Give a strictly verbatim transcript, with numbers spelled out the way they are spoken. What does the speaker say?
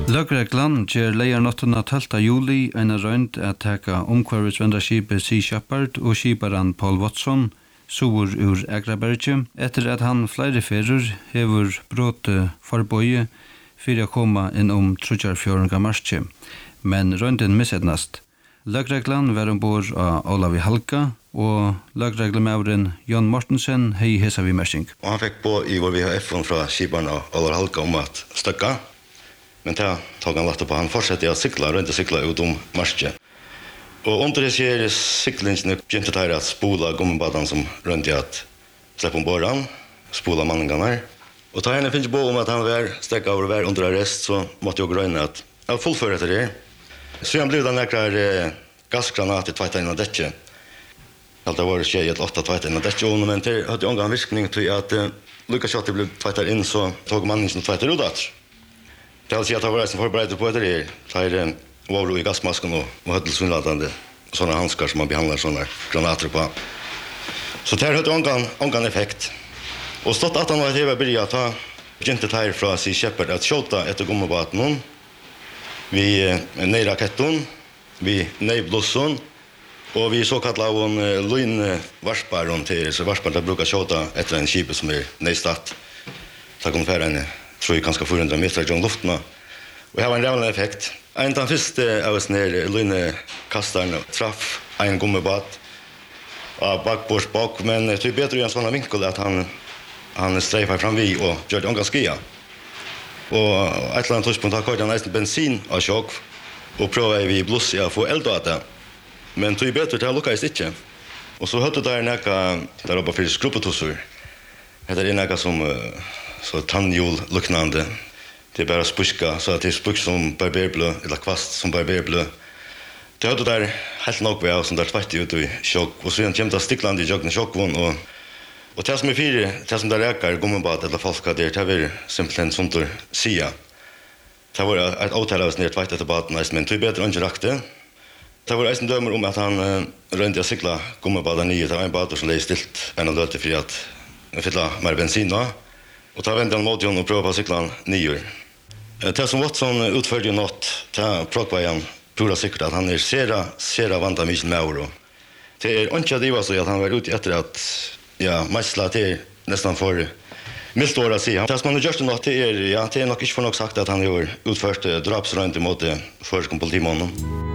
Løgreglan ger leiarnottuna tólvta juli en røynd at taka omkvarvisvendarskipet Sea Shepherd og skiparan Paul Watson sur ur Agraberge etter at han flere ferur hefur brote forbøye fyrir å koma inn om trutjarfjörunga marsje, men røynden misednast. Løgreglan var ombord av Olavi Halka og løgreglemauren Jon Mortensen hei hesa vi mersing. Og han fikk på i vår V H F fra skiparna Olavi Halka om at støkka. Men det tog han lagt på. Han fortsatte å sykla, rundt å sykla ut om marsje. Og under det skjer syklingene begynte det at spola gommebadan som rundt i at slippe om båren, spola manningene. Og da henne finnes på om at han var stekka over å være under arrest, så måtte jeg grøyne at jeg var fullføre etter det. Så han ble det nekkar eh, gassgranat i tveita inn av dekje. Alt det var skje i et åtta tveita inn av dekje, men det hadde jo en virkning til at eh, Lukas Kjatti ble tveita inn, så tog mannen som tveita ut at. Det vil si at det var som forberedet på etter det. Det er var i gassmasken og, og høttelsvinnlatende sånne handskar som man behandler sånne granater på. Så det hadde ångan, ångan effekt. Og stått at han var i T V-byrja, ta begynte det her fra Sea Shepherd at skjolta etter gommebaten. Vi eh, nei raketten, vi nei blosson, og vi så kallet av en eh, lynvarsparen til, så varsparen til å bruke skjolta etter en skipet som er nei statt. Så kunne fære en tror jeg kanskje fyrahundra meter i luften. Og det var en rævlig effekt. En av de første av oss nere lynekasteren traff en gommebat av bakbords bak, men det er bedre i en sånn vinkel at han, han streifet fram vi og gjør det omgang skia. Og et eller annet tidspunkt har kørt han nesten bensin av sjokk og prøvde vi bloss i å få eld av det. Men det er bedre til å lukkes ikke. Og så hørte det nekka der oppe for skruppetosser. Det er nekka som så tannhjul lukknande. Det er bare spuska, så at det er spuk som barberblø, eller kvast som barberblø. Det hadde der helt nok ved som der tveitig ut i sjokk, og så kommer det stiklande i jokken sjokkvån, og, og det som er fire, det som der rekar gommebad eller falska der, det er simpelthen sånt å sia. Det var et avtale av oss nere tveit etter baden, men det er bedre enn ikke rakte. Det var eisen dømer om at han uh, rønte å sykla gommebaden nye, det var en bader som leie stilt enn å løte for at fylla mer bensin da. Og ta vände han mot honom och pröva på cyklan nio. Det som Watson utförde ju något, ta pråkvar han pura säkert att han är sera, sera vanta mycket med euro. Det är inte att det var så att han var ute efter att ja, mässla till nästan för milt år att säga. Det som han har gjort något är, ja, det är nog inte för något sagt att han har utfört drapsrönt emot förskon politimannen.